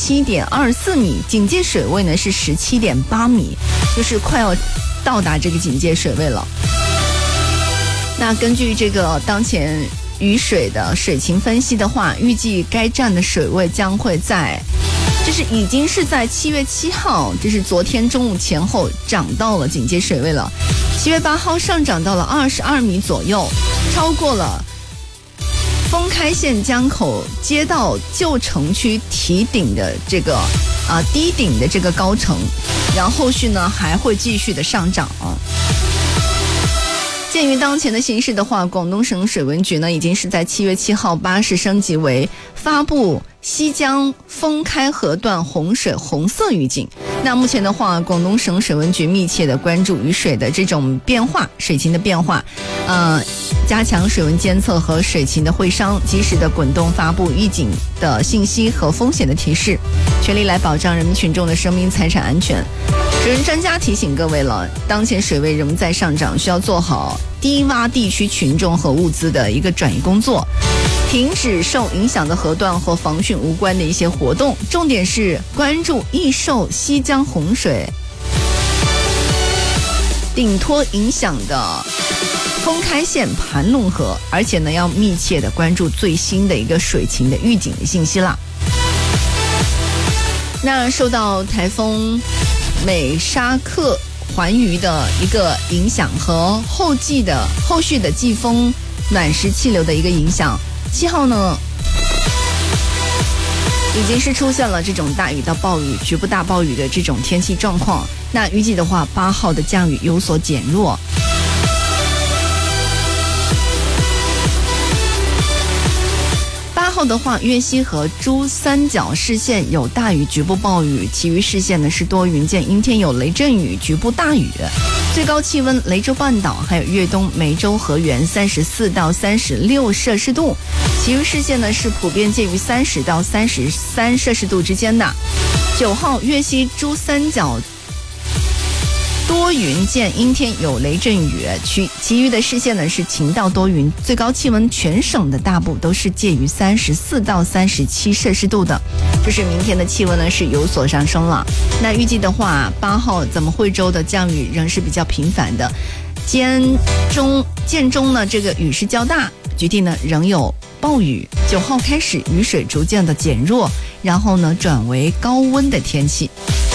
17.24米，警戒水位呢是17.8米，就是快要到达这个警戒水位了。那根据这个当前雨水的水情分析的话，预计该站的水位将会在，就是已经是在7月7号，这是昨天中午前后涨到了警戒水位了。7月8号上涨到了22米左右，超过了丰开县江口街道旧城区堤顶的这个堤顶的这个高程，然后后续呢还会继续的上涨啊。鉴于当前的形势的话，广东省水文局呢已经是在7月7号巴士升级为发布西江丰开河段洪水红色预警。那目前的话，广东省水文局密切的关注雨水的这种变化，水情的变化，加强水文监测和水情的会商，及时的滚动发布预警的信息和风险的提示，全力来保障人民群众的生命财产安全。水文专家提醒各位了，当前水位仍在上涨，需要做好低洼地区群众和物资的一个转移工作，停止受影响的河段和防汛无关的一些活动，重点是关注易受西江洪水顶托影响的丰开县盘龙河，而且呢要密切的关注最新的一个水情的预警的信息啦。那受到台风美沙克环鱼的一个影响和后续的季风暖湿气流的一个影响，7号呢已经是出现了这种大雨到暴雨、局部大暴雨的这种天气状况。那预计的话，8号的降雨有所减弱。8号的话，粤西和珠三角市县有大雨局部暴雨，其余市县呢是多云见阴天有雷阵雨局部大雨。最高气温雷州半岛还有粤东梅州河源34到36摄氏度，其余市县呢是普遍介于30到33摄氏度之间的。9号粤西珠三角多云见阴天有雷阵雨，其余的市县呢是晴到多云，最高气温全省的大部都是介于34到37摄氏度的，就是明天的气温呢是有所上升了。那预计的话，8号咱们惠州的降雨仍是比较频繁的，建中呢这个雨势较大，局地呢仍有暴雨。9号开始雨水逐渐的减弱，然后呢转为高温的天气。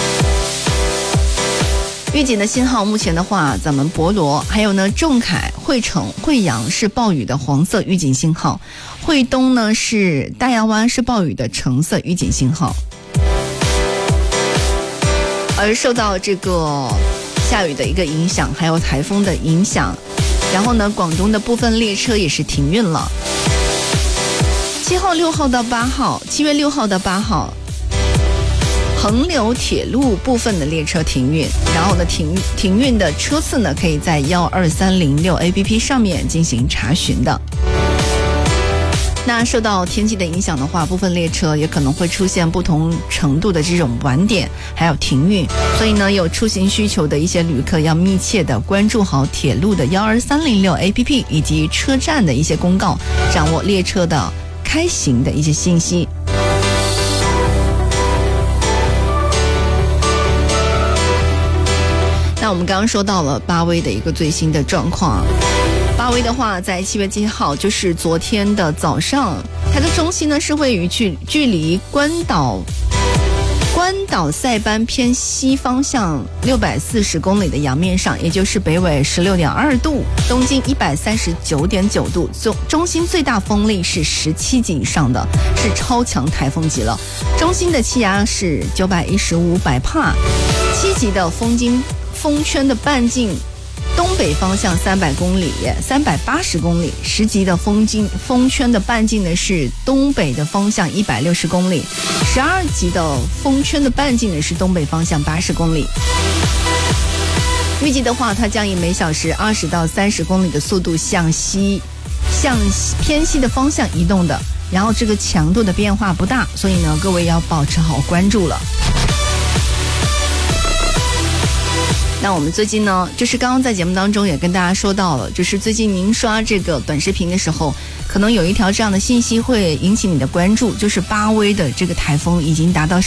预警的信号目前的话，咱们博罗还有呢仲恺、惠城、惠阳是暴雨的黄色预警信号，惠东呢是大亚湾是暴雨的橙色预警信号。而受到这个下雨的一个影响，还有台风的影响，然后呢广东的部分列车也是停运了。7号、6号到8号，7月6号到8号。横流铁路部分的列车停运，然后呢停运的车次呢可以在12306 APP 上面进行查询的。那受到天气的影响的话，部分列车也可能会出现不同程度的这种晚点还有停运，所以呢有出行需求的一些旅客要密切的关注好铁路的12306 APP 以及车站的一些公告，掌握列车的开行的一些信息。那我们刚刚说到了巴威的一个最新的状况，巴威的话在7月7号就是昨天的早上，它的中心呢是位于距离关岛塞班偏西方向640公里的洋面上，也就是北纬16.2度，东经139.9度，中心最大风力是17级以上的，是超强台风级了。中心的气压是915百帕，7级的风圈的半径东北方向380公里，10级的风圈的半径呢是东北的方向160公里，12级的风圈的半径呢是东北方向80公里。预计的话，它将以每小时20到30公里的速度向偏西的方向移动的，然后这个强度的变化不大，所以呢各位要保持好关注了。那我们最近呢，就是刚刚在节目当中也跟大家说到了，就是最近您刷这个短视频的时候，可能有一条这样的信息会引起你的关注，就是巴威的这个台风已经达到